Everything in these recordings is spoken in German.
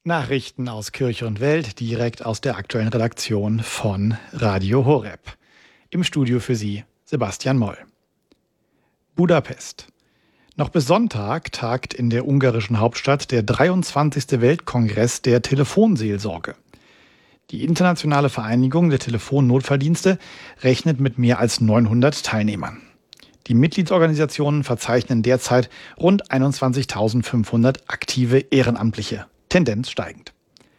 Nachrichten aus Kirche und Welt direkt aus der aktuellen Redaktion von Radio Horeb. Im Studio für Sie Sebastian Moll. Budapest. Noch bis Sonntag tagt in der ungarischen Hauptstadt der 23. Weltkongress der Telefonseelsorge. Die internationale Vereinigung der Telefonnotfalldienste rechnet mit mehr als 900 Teilnehmern. Die Mitgliedsorganisationen verzeichnen derzeit rund 21.500 aktive Ehrenamtliche. Tendenz steigend.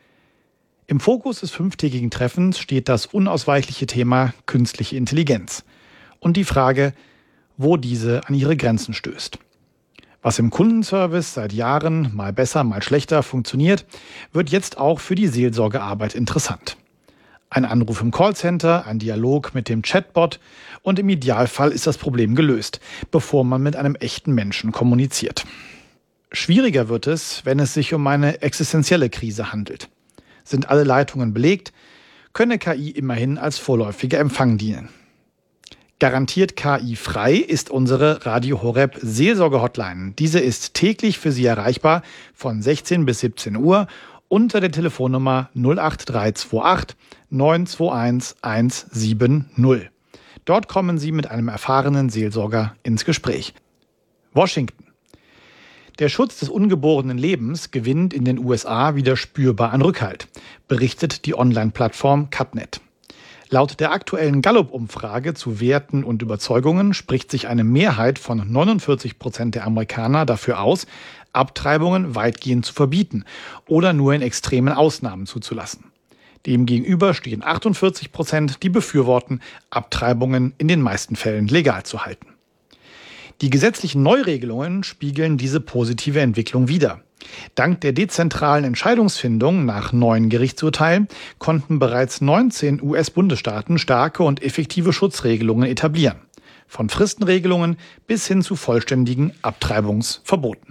Im Fokus des fünftägigen Treffens steht das unausweichliche Thema künstliche Intelligenz und die Frage, wo diese an ihre Grenzen stößt. Was im Kundenservice seit Jahren mal besser, mal schlechter funktioniert, wird jetzt auch für die Seelsorgearbeit interessant. Ein Anruf im Callcenter, ein Dialog mit dem Chatbot und im Idealfall ist das Problem gelöst, bevor man mit einem echten Menschen kommuniziert. Schwieriger wird es, wenn es sich um eine existenzielle Krise handelt. Sind alle Leitungen belegt, könne KI immerhin als vorläufiger Empfang dienen. Garantiert KI-frei ist unsere Radio Horeb Seelsorge-Hotline. Diese ist täglich für Sie erreichbar von 16 bis 17 Uhr unter der Telefonnummer 08328 921 170. Dort kommen Sie mit einem erfahrenen Seelsorger ins Gespräch. Washington. Der Schutz des ungeborenen Lebens gewinnt in den USA wieder spürbar an Rückhalt, berichtet die Online-Plattform CutNet. Laut der aktuellen Gallup-Umfrage zu Werten und Überzeugungen spricht sich eine Mehrheit von 49% der Amerikaner dafür aus, Abtreibungen weitgehend zu verbieten oder nur in extremen Ausnahmen zuzulassen. Demgegenüber stehen 48%, die befürworten, Abtreibungen in den meisten Fällen legal zu halten. Die gesetzlichen Neuregelungen spiegeln diese positive Entwicklung wider. Dank der dezentralen Entscheidungsfindung nach neuen Gerichtsurteilen konnten bereits 19 US-Bundesstaaten starke und effektive Schutzregelungen etablieren. Von Fristenregelungen bis hin zu vollständigen Abtreibungsverboten.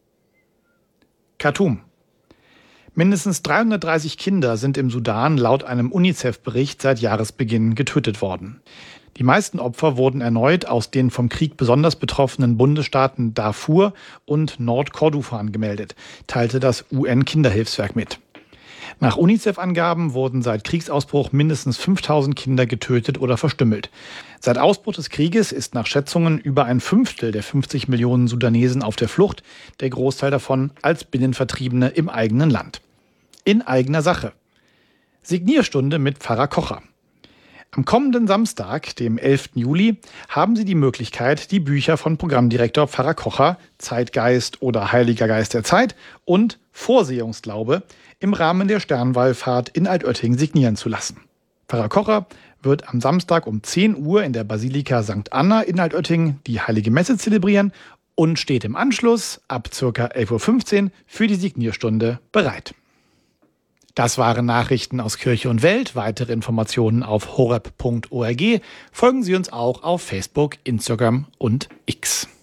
Khartoum. Mindestens 330 Kinder sind im Sudan laut einem UNICEF-Bericht seit Jahresbeginn getötet worden. Die meisten Opfer wurden erneut aus den vom Krieg besonders betroffenen Bundesstaaten Darfur und Nordkordofan gemeldet, teilte das UN-Kinderhilfswerk mit. Nach UNICEF-Angaben wurden seit Kriegsausbruch mindestens 5.000 Kinder getötet oder verstümmelt. Seit Ausbruch des Krieges ist nach Schätzungen über ein Fünftel der 50 Millionen Sudanesen auf der Flucht, der Großteil davon als Binnenvertriebene im eigenen Land. In eigener Sache. Signierstunde mit Pfarrer Kocher. Am kommenden Samstag, dem 11. Juli, haben Sie die Möglichkeit, die Bücher von Programmdirektor Pfarrer Kocher, Zeitgeist oder Heiliger Geist der Zeit und Vorsehungsglaube im Rahmen der Sternwallfahrt in Altötting signieren zu lassen. Pfarrer Kocher wird am Samstag um 10 Uhr in der Basilika St. Anna in Altötting die Heilige Messe zelebrieren und steht im Anschluss ab ca. 11.15 Uhr für die Signierstunde bereit. Das waren Nachrichten aus Kirche und Welt. Weitere Informationen auf horeb.org. Folgen Sie uns auch auf Facebook, Instagram und X.